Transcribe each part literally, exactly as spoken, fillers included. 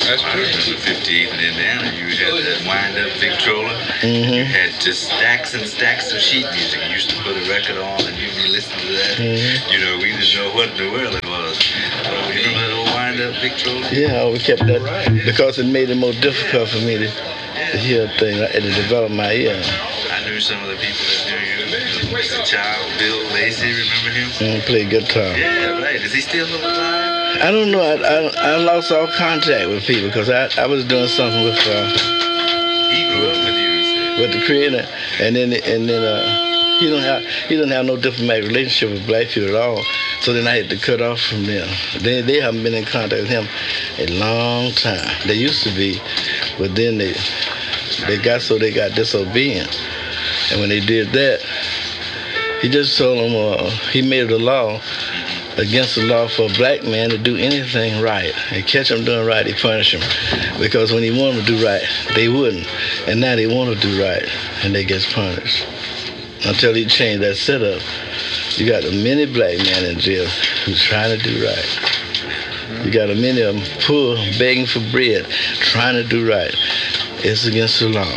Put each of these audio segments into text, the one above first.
That's true. I remember fifty-eighth in Indiana, you had that wind-up Victrola. Mm-hmm. You had just stacks and stacks of sheet music. You used to put a record on and you'd be listening to that. Mm-hmm. You know, we didn't know what in the world it was. So, you remember that old wind-up Victrola? Yeah, we kept that because it made it more difficult for me to, to hear a thing and to develop my ear. I knew some of the people that knew you. Mister Child, Bill Lacey, remember him? And play guitar. Yeah, right. Is he still alive? I don't know. I, I, I lost all contact with people because I, I was doing something with uh, he grew up with you, he said. with the Creator, and then and then uh, he don't have he don't have no diplomatic relationship with black people at all. So then I had to cut off from them. They they haven't been in contact with him a long time. They used to be, but then they they got so they got disobedient, and when they did that, he just told them uh, he made a law against the law for a black man to do anything right. And catch him doing right, he punish him. Because when he wanted to do right, they wouldn't. And now they want to do right, and they get punished. Until he changed that setup, you got a many black men in jail who's trying to do right. You got a many of them poor, begging for bread, trying to do right. It's against the law.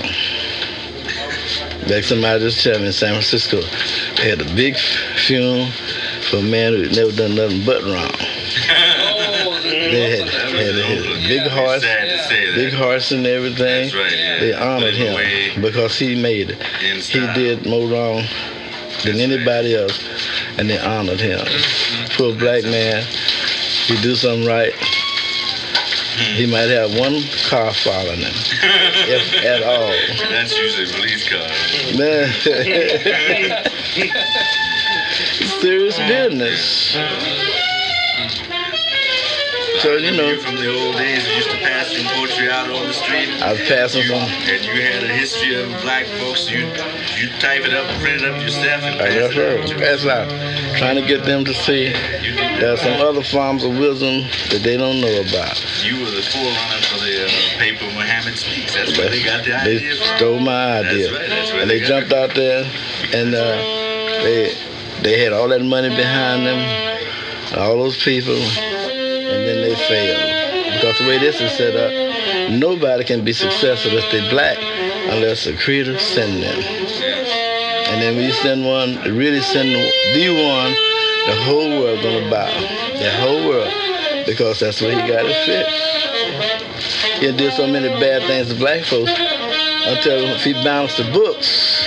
Like somebody just tell me in San Francisco, they had a big funeral for a man who had never done nothing but wrong. They had, had, had a big horse, big horse and everything. That's right, yeah. They honored him because he made it. He did more wrong than anybody else, and they honored him. Poor black man, he do something right. He might have one car following him, if at all. That's usually a police car. Man, serious business. So, you know. From the old days, you used to pass some poetry out on the street. I was passing some. And you had a history of black folks. You you type it up, print it up yourself, and pass it out. Pass it out. Trying to get them to see there's some other forms of wisdom that they don't know about. You were the forerunner for the uh, paper Muhammad Speaks. That's where they got the they idea from. They stole my idea. That's right. That's where and they, they jumped out there, and uh, they they had all that money behind them, all those people, and then they failed. Because the way this is set up, nobody can be successful if they're black unless the Creator send them. And then when you send one, really send the one, the whole world gonna bow. The whole world. Because that's where he got it fit. He did so many bad things to black folks until if he balanced the books,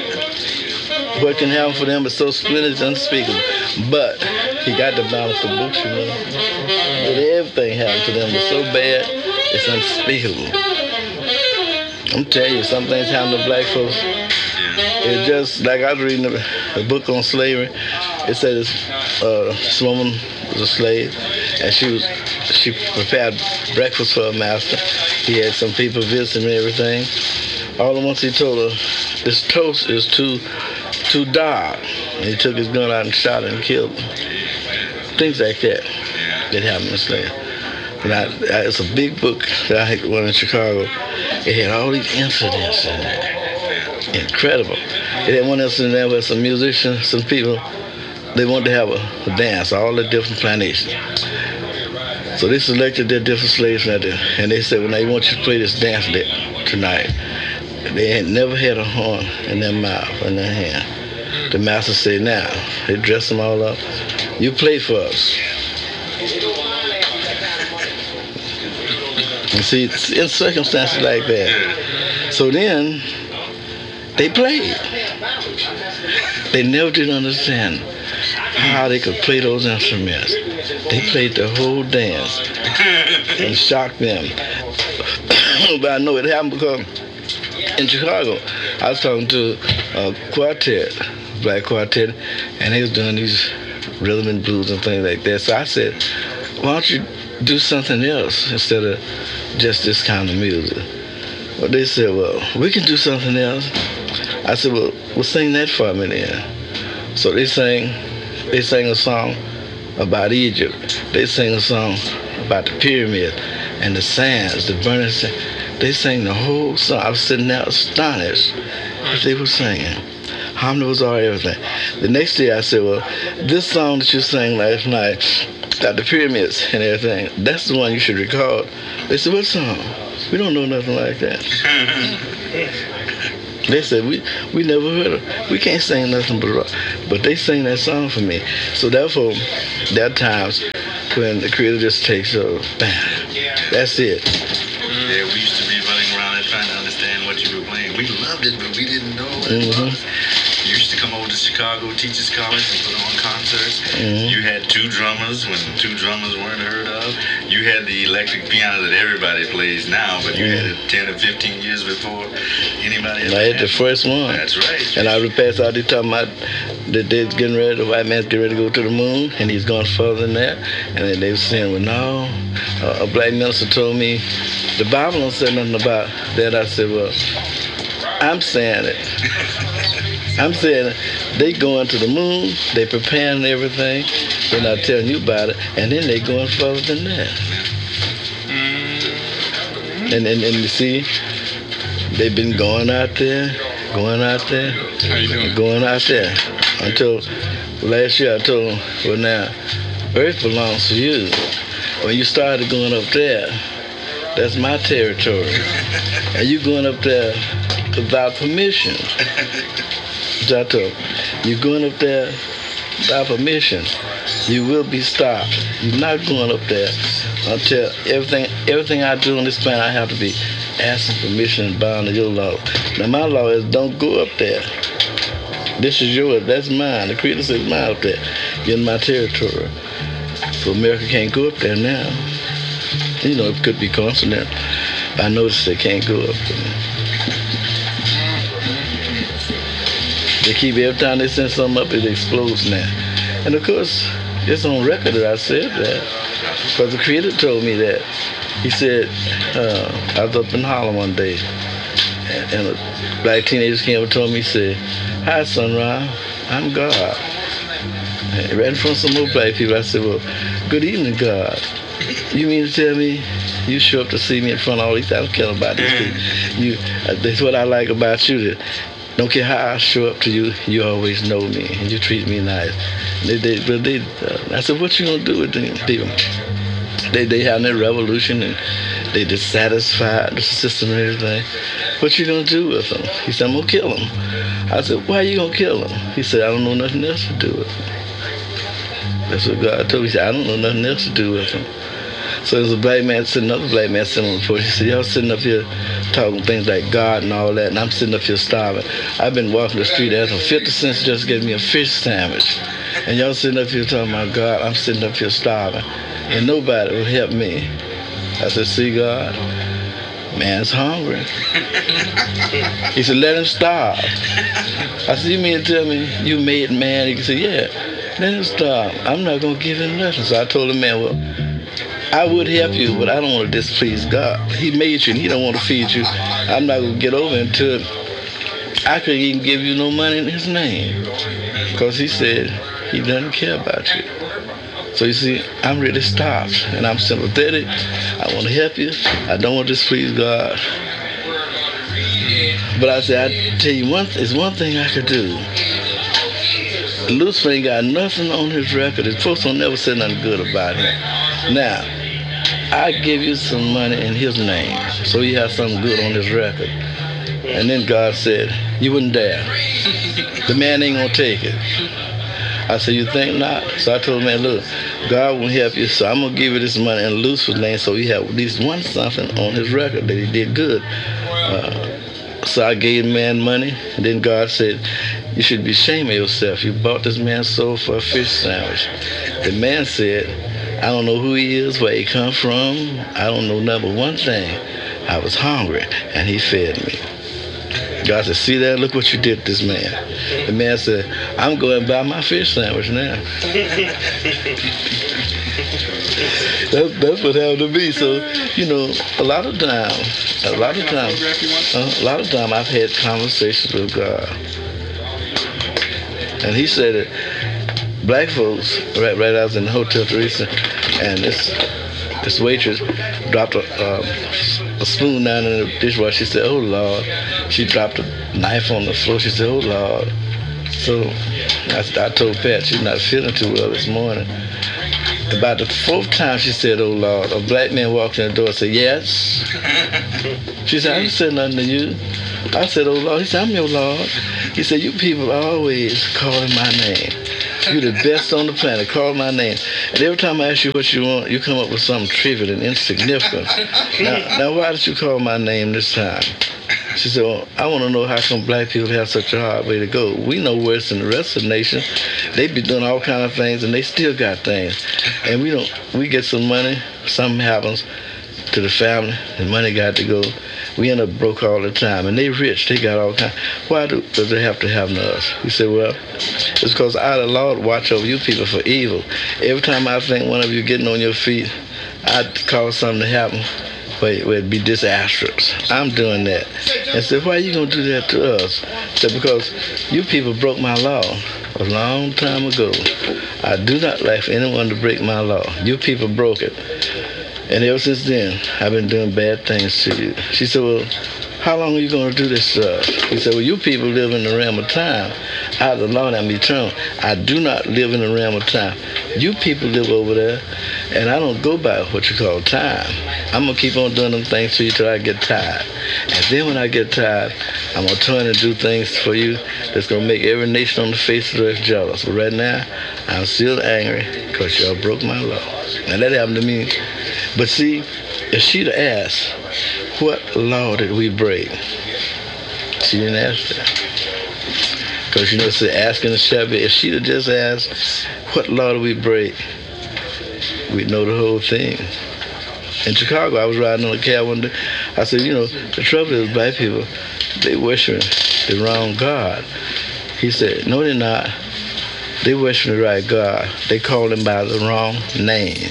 what can happen for them is so splendid, unspeakable. But he got to balance the books, you know. But everything happened to them was so bad, it's unspeakable. I'm telling you, some things happen to black folks. It's just like I was reading a, a book on slavery. It said this, uh, this woman was a slave, and she was she prepared breakfast for her master. He had some people visiting and everything. All at once he told her, "This toast is too too dark." And he took his gun out and shot her and killed her. Things like that that happened in slavery. And I, I, it's a big book that I had one in Chicago. It had all these incidents in there. Incredible. It had one incident there where some musicians, some people, they wanted to have a, a dance, all the different plantations. So they selected their different slaves right there, and they said, "Well, now, I want you to play this dance tonight." They had never had a horn in their mouth, in their hand. The master said, "Now," they dressed them all up, "you play for us." You see, in circumstances like that. So then, they played. They never did understand how they could play those instruments. They played the whole dance and shocked them. But I know it happened because in Chicago, I was talking to a quartet, black quartet, and they was doing these rhythm and blues and things like that. So I said, "Why don't you do something else instead of just this kind of music?" Well, they said, "Well, we can do something else." I said, "Well, well, sing that for me then." So they sang, they sang a song about Egypt. They sang a song about the pyramid and the sands, the burning sand. They sang the whole song. I was sitting there astonished as they were singing. Harmony was all everything. The next day I said, "Well, this song that you sang last night, Got the pyramids and everything. That's the one you should record. They said, what song? We don't know nothing like that. They said, we we never heard of, we can't sing nothing but rock. But they sing that song for me. So therefore, there are times when the Creator just takes over. Bam. That's it. Yeah, we used to be running around and trying to understand what you were playing. We loved it, but we didn't know what it Mm-hmm. was. You used to come over to Chicago Teachers College and put on concerts. Mm-hmm. You had two drummers when two drummers weren't heard of. You had the electric piano that everybody plays now, but you Mm-hmm. had it ten or fifteen years before anybody ever I had had the first one. That's right. And I would pass out, they talking about that they're getting ready, the white man's getting ready to go to the moon, and he's going further than that. And then they were saying, well, no. Uh, a black minister told me, the Bible don't say nothing about that. I said, well, I'm saying it. I'm saying it. They going to the moon, they preparing everything, they're not telling you about it, and then they going further than that. And, and, and you see, they've been going out there, going out there, How you doing? going out there. Until last year I told them, well now, Earth belongs to you. When you started going up there, that's my territory. And you going up there without permission. So I told them, you're going up there without permission. You will be stopped. You're not going up there until everything everything I do on this planet, I have to be asking permission and bound to your law. Now my law is don't go up there. This is yours, that's mine. The Creator says mine up there. You're in my territory. So America can't go up there now. You know, it could be coincident. I noticed they can't go up there. They keep, every time they send something up, it explodes now. And of course, it's on record that I said that. Because the Creator told me that. He said, uh, I was up in Harlem one day, and, and a black teenager came up and told me, he said, hi, Sunrise, I'm God. And right in front of some more black people, I said, well, good evening, God. You mean to tell me you show up to see me in front of all these? I don't care about these people. You, uh, that's what I like about you. That don't care how I show up to you, you always know me and you treat me nice. They, they, but they, uh, I said, what you gonna do with them people? They, they having their revolution and they dissatisfied the system and everything. What you gonna do with them? He said, I'm gonna kill them. I said, why you gonna kill them? He said, I don't know nothing else to do with them. That's what God told me. He said, I don't know nothing else to do with them. So there's a black man sitting, another black man sitting on the porch. He said, y'all sitting up here talking things like God and all that, and I'm sitting up here starving. I've been walking the street asking fifty cents just to get me a fish sandwich. And y'all sitting up here talking about God, I'm sitting up here starving. And nobody will help me. I said, see, God, man's hungry. He said, let him starve. I said, you mean to tell me you made man? He said, yeah, let him starve. I'm not going to give him nothing. So I told the man, well, I would help you, but I don't want to displease God. He made you and he don't want to feed you. I'm not going to get over until I couldn't even give you no money in his name. Because he said he doesn't care about you. So you see, I'm really starved and I'm sympathetic. I want to help you. I don't want to displease God. But I said, I tell you, one, it's one thing I could do. Lucifer ain't got nothing on his record. His folks don't never say nothing good about him. Now, I give you some money in his name, so he has something good on his record. And then God said, you wouldn't dare. The man ain't gonna take it. I said, you think not? So I told him, man, look, God will help you, so I'm gonna give you this money in Lucifer's name, so he have at least one something on his record that he did good. Uh, so I gave the man money, and then God said, you should be ashamed of yourself. You bought this man's soul for a fish sandwich. The man said, I don't know who he is, where he come from. I don't know number one thing. I was hungry, and he fed me. God said, see that? Look what you did to this man. The man said, I'm going to buy my fish sandwich now. that's, that's what happened to me. So, you know, a lot of time, a lot of time, uh, a lot of time I've had conversations with God. And he said that black folks, right, right I was in the Hotel Teresa, and this this waitress dropped a, um, a spoon down in the dishwasher. She said, oh, Lord. She dropped a knife on the floor. She said, oh, Lord. So I, I told Pat she's not feeling too well this morning. About the fourth time she said, "Oh Lord," a black man walked in the door and said, "Yes." She said, "I didn't say nothing to you." I said, "Oh Lord." He said, "I'm your Lord." He said, "You people are always calling my name. You're the best on the planet. Call my name. And every time I ask you what you want, you come up with something trivial and insignificant. Now, now why did you call my name this time?" She said, "Well, I want to know how come black people have such a hard way to go. We know worse than the rest of the nation. They be doing all kind of things, and they still got things. And we don't. We get some money. Something happens to the family. The money got to go. We end up broke all the time. And they rich. They got all kind. Why do, do they have to happen to us?" He said, "Well, it's because I, the Lord, watch over you people for evil. Every time I think one of you getting on your feet, I'd cause something to happen where it'd be disastrous. I'm doing that." And said, "Why are you going to do that to us?" I said, "Because you people broke my law a long time ago. I do not like for anyone to break my law. You people broke it. And ever since then, I've been doing bad things to you." She said, "Well, how long are you going to do this to us?" He said, "Well, you people live in the realm of time. I, the Lord, am eternal. I do not live in the realm of time. You people live over there, and I don't go by what you call time. I'm going to keep on doing them things to you till I get tired. And then when I get tired, I'm going to turn and do things for you that's going to make every nation on the face of the earth jealous. But right now, I'm still angry because y'all broke my law." Now, that happened to me. But see, if she'd have asked, "What law did we break?" She didn't ask that. Because, you know, it's asking the shepherd. If she'd have just asked, "What law did we break?" we'd know the whole thing. In Chicago, I was riding on a cab one day. I said, "You know, the trouble is black people, they worship the wrong God." He said, "No, they're not. They worship the right God. They call him by the wrong name.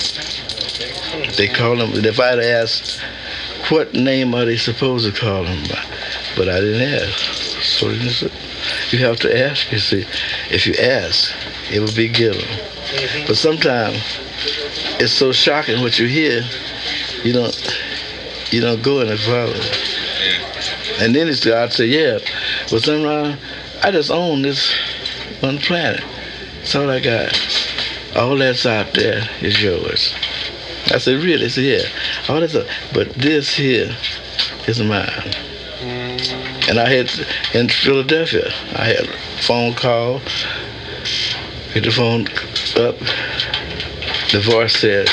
They call him." If I'd asked, "What name are they supposed to call him by?" But I didn't ask. So you have to ask, you see. If you ask, it will be given. Mm-hmm. But sometimes it's so shocking what you hear, you don't you don't go any further. And then it's God say, "Yeah, well, somehow I just own this one planet. That's all I got. All that's out there is yours." I said, "Really?" He said, "Yeah. All that's up, but this here is mine." And I had, in Philadelphia, I had a phone call, get the phone up, the voice said,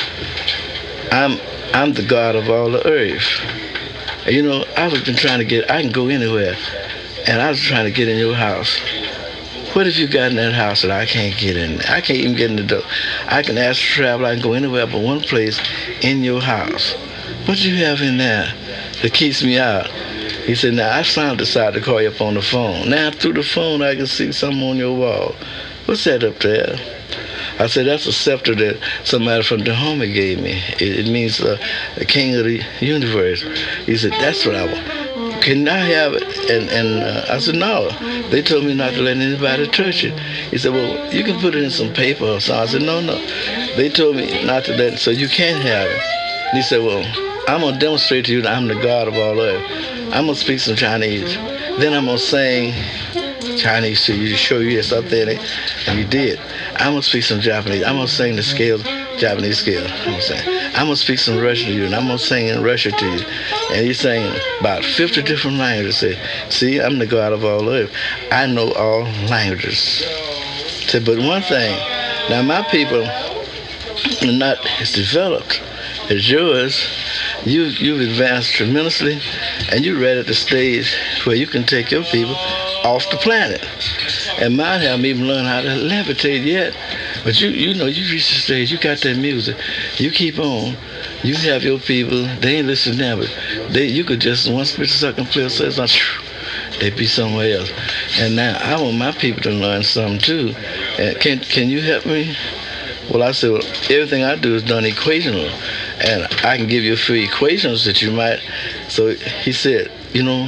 I'm I'm the God of all the earth. And you know, I was been trying to get, I can go anywhere, and I was trying to get in your house. What have you got in that house that I can't get in? I can't even get in the door. I can ask to travel, I can go anywhere but one place, in your house. What do you have in there that keeps me out? He said, "Now, I finally decided to call you up on the phone. Now, through the phone, I can see something on your wall. What's that up there?" I said, "That's a scepter that somebody from Dahomey gave me. It, it means uh, the king of the universe." He said, "That's what I want. Can I have it?" And, and uh, I said, "No. They told me not to let anybody touch it." He said, "Well, you can put it in some paper or something." I said, "No, no. They told me not to let it, so you can't have it." And he said, "Well, I'm going to demonstrate to you that I'm the God of all earth. I'm going to speak some Chinese. Then I'm going to sing Chinese to you to show you it's up there." And he did. "I'm going to speak some Japanese. I'm going to sing the scale, Japanese scale. I'm going to sing. I'm going to speak some Russian to you, and I'm going to sing in Russian to you." And he's singing about fifty different languages. Say, "See, I'm the God of all earth. I know all languages." Said, "But one thing, now my people are not as developed as yours. You, you've advanced tremendously, and you're right at the stage where you can take your people off the planet. And mine haven't even learned how to levitate yet. But you you know, you reach the stage, you got that music, you keep on, you have your people, they ain't listening now, but they, you could just, once Mister Suckin play says something, they'd be somewhere else. And now I want my people to learn something too. And can can you help me?" Well, I said, "Well, everything I do is done equational, and I can give you a few equations that you might." So he said, "You know,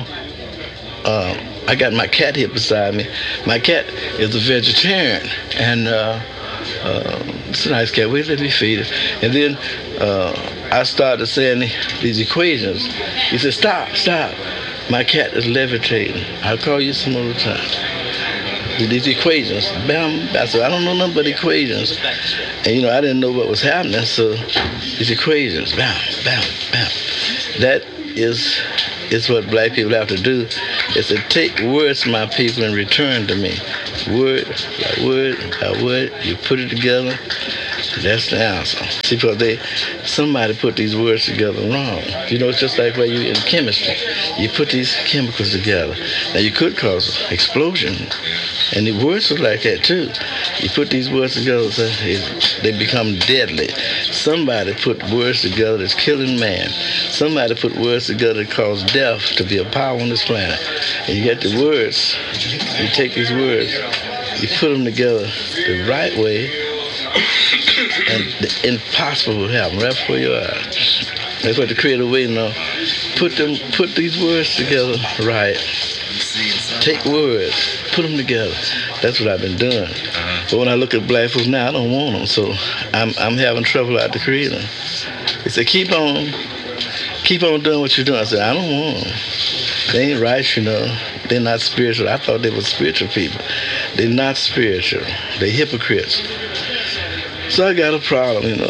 uh, I got my cat here beside me. My cat is a vegetarian, and uh, uh, it's a nice cat. Wait, let me feed it." And then uh, I started saying these equations. He said, "Stop, stop. My cat is levitating. I'll call you some other time." these equations. Bam, bam. So I don't know nothing but equations. And, you know, I didn't know what was happening, so these equations, bam, bam, bam. That is, is what black people have to do, is to take words from my people and return to me. Word by word by word, you put it together, that's the answer. See, because they, somebody put these words together wrong. You know, it's just like where you in chemistry. You put these chemicals together. Now, you could cause an explosion. And the words are like that, too. You put these words together, so they become deadly. Somebody put words together that's killing man. Somebody put words together that cause death to be a power on this planet. And you get the words, you take these words, you put them together the right way, and the impossible will happen right before your eyes. That's what the Creator waiting on. Put them, put these words together right. Take words, put them together. That's what I've been doing. Uh-huh. But when I look at black folks now, I don't want them, so I'm I'm having trouble out the Creator. He said, keep on, keep on doing what you're doing. I said, I don't want them. They ain't right, you know. They're not spiritual. I thought they were spiritual people. They're not spiritual. They're hypocrites. So I got a problem, you know.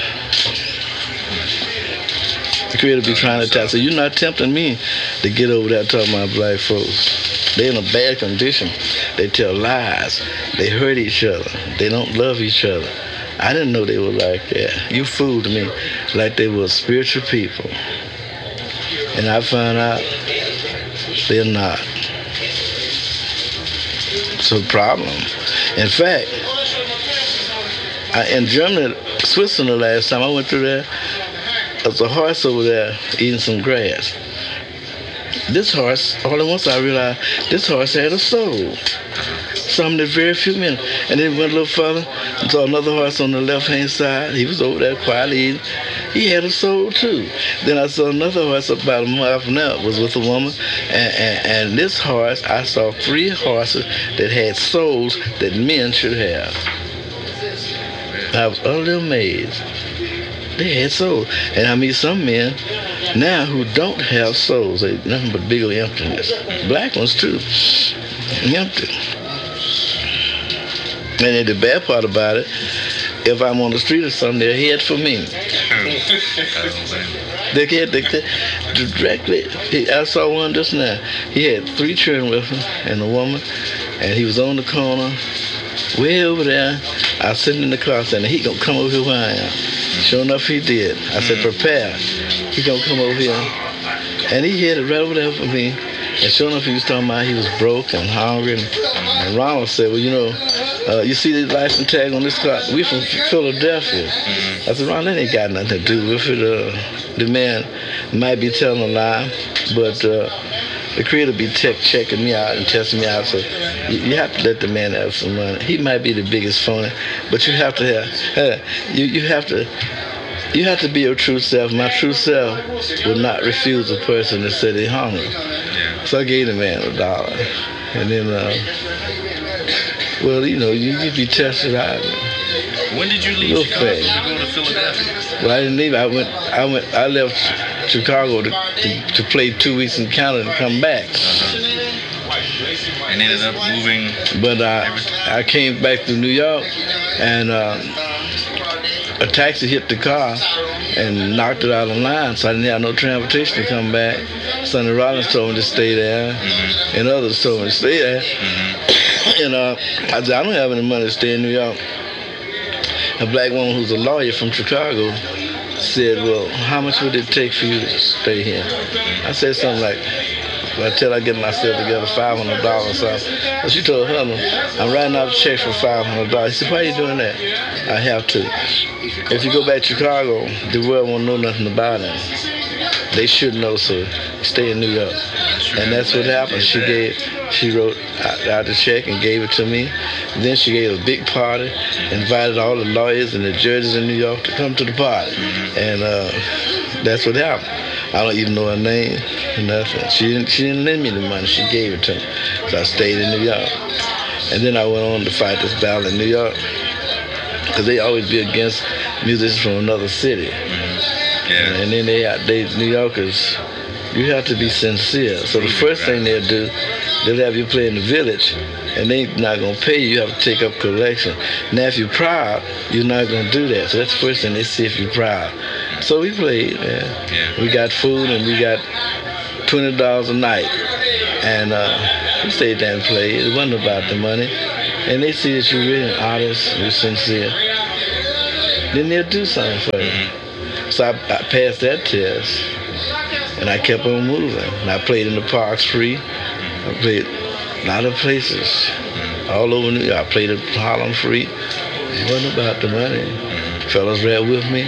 The Creator be trying to tell. So you're not tempting me to get over there talking about black folks. They're in a bad condition. They tell lies. They hurt each other. They don't love each other. I didn't know they were like that. You fooled me like they were spiritual people. And I found out they're not. It's a problem. In fact, I, in Germany, Switzerland last time I went through there, there was a horse over there eating some grass. This horse, all at once I realized, this horse had a soul. Something that very few men. And then went a little further and saw another horse on the left-hand side. He was over there quietly eating. He had a soul too. Then I saw another horse about a mile from there, was with a woman. And, and, and this horse, I saw three horses that had souls that men should have. I was utterly amazed. They had souls. And I meet some men now who don't have souls. They nothing but big old emptiness. Black ones too. Empty. And then the bad part about it, if I'm on the street or something, they're head for me. They get they, they, directly. He, I saw one just now. He had three children with him and a woman, and he was on the corner, way over there. I was sitting in the car saying, he gonna come over here where I am. Sure enough, he did. I said, prepare. He gonna come over here. And he headed right over there for me. And sure enough, he was talking about he was broke and hungry. And, and Ronald said, well, you know, uh, you see the license tag on this car? We from Philadelphia. Mm-hmm. I said, Ron, that ain't got nothing to do with it. Uh, the man might be telling a lie, but uh, the Creator be check, checking me out and testing me out. So you, you have to let the man have some money. He might be the biggest phony, but you have to have, uh, you, you have to, you have to be your true self. My true self will not refuse a person that said they're hungry. So I gave the man a dollar. And then, uh, well, you know, you, you be tested out. When did you leave Chicago to go to Philadelphia? Well, I didn't leave. I went. I went. I left Chicago to, to, to play two weeks in Canada and come back. Uh-huh. And ended up moving. But uh, I came back to New York, and uh, a taxi hit the car and knocked it out of line. So I didn't have no transportation to come back. Sonny Rollins told me to stay there, mm-hmm. and others told me to stay there. Mm-hmm. And uh, I said, I don't have any money to stay in New York. A black woman who's a lawyer from Chicago said, well, how much would it take for you to stay here? I said something like, well, until I get myself together, five hundred dollars or something. So she told her, I'm writing out a check for five hundred dollars. He said, why are you doing that? I have to. If you go back to Chicago, the world won't know nothing about him. They should know, so stay in New York. And that's what happened. She gave, she wrote out the check and gave it to me. Then she gave a big party, invited all the lawyers and the judges in New York to come to the party. And uh, that's what happened. I don't even know her name or nothing. She didn't, she didn't lend me the money. She gave it to me. So I stayed in New York. And then I went on to fight this battle in New York, because they always be against musicians from another city. Yeah. And then they, they New Yorkers, you have to be sincere. So the first thing they'll do, they'll have you play in the village, and they're not going to pay you. You have to take up collection. Now, if you're proud, you're not going to do that. So that's the first thing they see, if you're proud. So we played, man. Yeah. We got food, and we got twenty dollars a night. And uh, we stayed there and played. It wasn't about the money. And they see that you're really honest, you're sincere. Then they'll do something for you. Mm-hmm. So I, I passed that test, and I kept on moving. And I played in the parks free. I played a lot of places, mm-hmm. all over New York. I played at Harlem free. It wasn't about the money. Mm-hmm. Fellas right with me.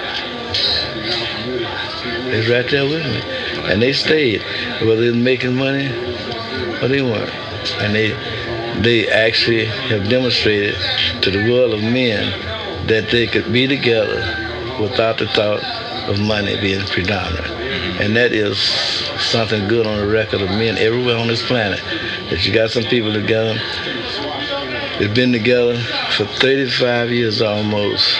They was right there with me. And they stayed, whether they were making money or they weren't. And they they actually have demonstrated to the world of men that they could be together without the thought of money being predominant. Mm-hmm. And that is something good on the record of men everywhere on this planet. That you got some people together that've been together for thirty-five years almost.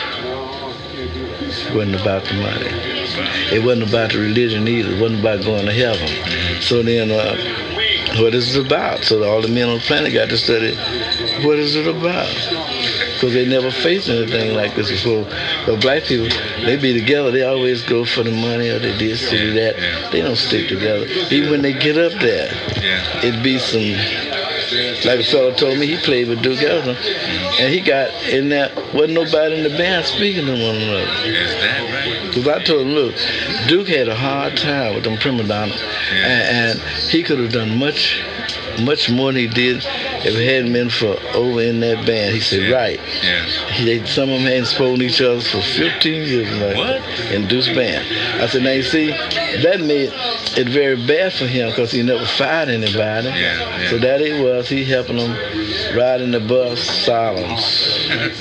It wasn't about the money. It wasn't about the religion either. It wasn't about going to heaven. Mm-hmm. So then, uh, what is it about? So all the men on the planet got to study, what is it about? Because they never faced anything like this before. But black people, they be together, they always go for the money, or they this, or that. Yeah. They don't stick together. Even when they get up there, yeah. it be some, like a fellow told me, he played with Duke Ellington, mm-hmm. and he got in there, wasn't nobody in the band speaking to one another. Is that right? Because I told him, look, Duke had a hard time with them prima donnas, yeah. and, and he could have done much, much more than he did if it hadn't been for over in that band. He said, yeah. right. Yeah. He, they, some of them hadn't spoken to each other for fifteen years like, what? in Duke's band. I said, now you see, that made it very bad for him because he never fired anybody. Yeah, yeah. So that he was, he helping them ride in the bus, silence.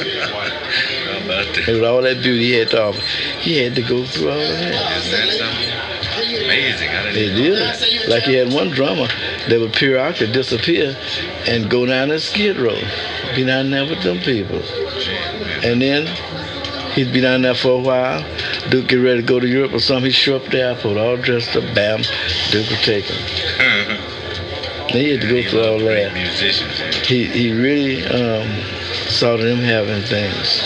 How about that? With all that beauty he had to offer, he had to go through all of that. Is that something? Amazing. I didn't It is. Like he had one drummer that would periodically disappear and go down the Skid Row, be down there with them people. And then he'd be down there for a while. Duke get ready to go to Europe or something. He'd show up at the airport all dressed up, bam, Duke would take him. Then he had to go he through all that. Musicians, yeah. He he really um, saw them having things.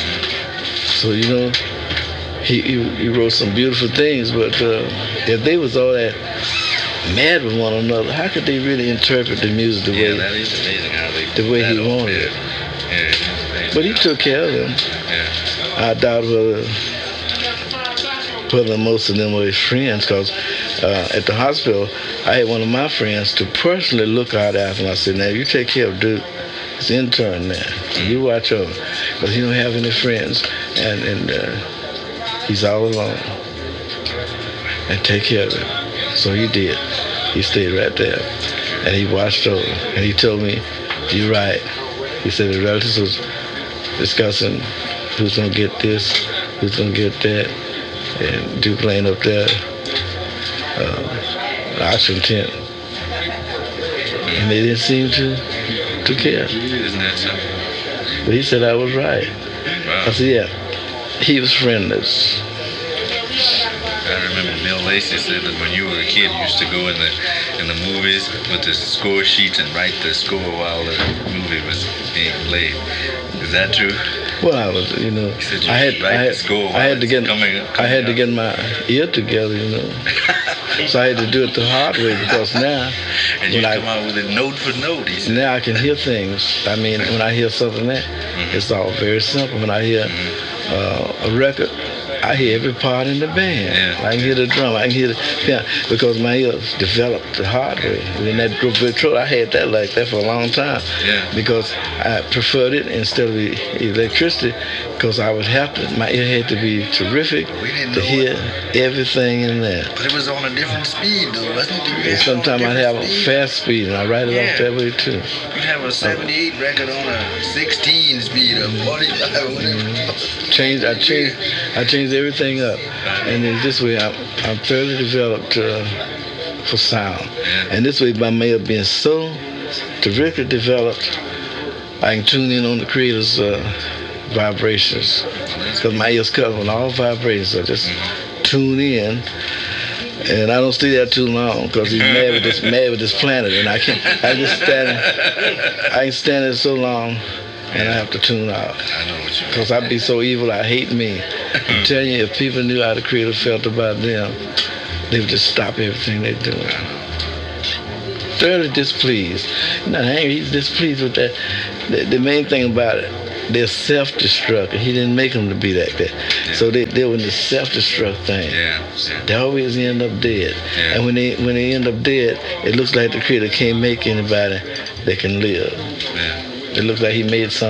So, you know, he, he he wrote some beautiful things, but uh, if they was all that mad with one another, how could they really interpret the music the Yeah, way that is amazing how they the way he that wanted yeah. it? Yeah, But he took care of them. Yeah. I doubt whether whether most of them were his friends, because uh, at the hospital, I had one of my friends to personally look out after him. I said, now you take care of Duke. He's intern there. Mm-hmm. You watch over, because he don't have any friends, and, and uh, he's all alone. And take care of him. So he did. He stayed right there, and he watched over. And he told me, you're right. He said the relatives was discussing who's gonna get this, who's gonna get that, and Duke laying up there, uh, the oxygen tent, and they didn't seem to to care. Isn't that something? But he said I was right. Wow. I said, yeah, he was friendless. I remember Mel Lacey said that when you were a kid, you used to go in the in the movies with the score sheets and write the score while the movie was being played. Is that true? Well, I was, you know, You I had, I had, I had to get, coming, coming I had to out. get my ear together, you know. So I had to do it the hard way, because now, and you when come I, out with it note for note. He said. now I can hear things. I mean, when I hear something that, Mm-hmm. it's all very simple. When I hear uh, a record, I hear every part in the band. Yeah. I can hear the drum, I can hear the piano, because my ears developed the hard way. And that Virtuoso, I had that like that for a long time. Yeah. Because I preferred it instead of the electricity, because I would have to, my ear had to be terrific We didn't to know hear it. everything in there. But it was on a different speed, though, wasn't it? You And had it on sometimes I'd have a different speed. fast speed, and I write it Yeah. off that way too. You'd have a seventy-eight record on a sixteen speed, or forty-five, or whatever. Changed, I changed, I changed everything up, and then this way I'm, I'm thoroughly developed uh, for sound. Yeah. And this way, by may have been so terrifically developed, I can tune in on the Creator's uh, vibrations, because my ears cover on all vibrations. So just tune in And I don't stay there too long because he's mad with this mad with this planet, and I can't. I just stand. I ain't standing so long, and I have to tune out. I know what you mean. Because I be so evil, I hate me. I'm telling you, if people knew how the Creator felt about them, they would just stop everything they're doing. Thoroughly displeased. Not angry, he's displeased with that. The, the main thing about it, they're self-destruct. He didn't make them to be like that. Yeah. So they they were in the self-destruct thing. Yeah, yeah. They always end up dead. Yeah. And when they when they end up dead, it looks like the Creator can't make anybody that can live. Yeah. It looks like he made something